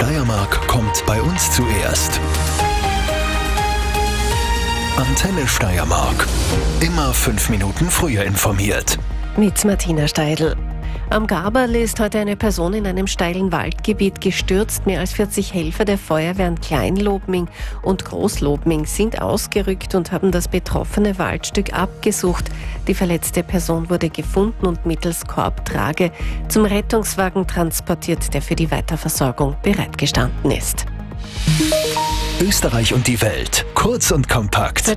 Steiermark kommt bei uns zuerst. Antenne Steiermark. Immer 5 Minuten früher informiert. Mit Martina Steidl. Am Gaberl ist heute eine Person in einem steilen Waldgebiet gestürzt. Mehr als 40 Helfer der Feuerwehren Kleinlobming und Großlobming sind ausgerückt und haben das betroffene Waldstück abgesucht. Die verletzte Person wurde gefunden und mittels Korbtrage zum Rettungswagen transportiert, der für die Weiterversorgung bereitgestanden ist. Österreich und die Welt. Kurz und kompakt.